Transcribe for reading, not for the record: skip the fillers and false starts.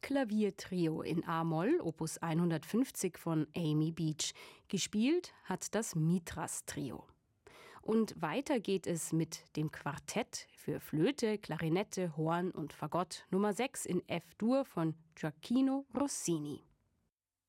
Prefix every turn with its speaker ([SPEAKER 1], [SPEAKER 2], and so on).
[SPEAKER 1] Klaviertrio in A-Moll, Opus 150 von Amy Beach. Gespielt hat das Mitras-Trio. Und weiter geht es mit dem Quartett für Flöte, Klarinette, Horn und Fagott Nummer 6 in F-Dur von Gioacchino Rossini.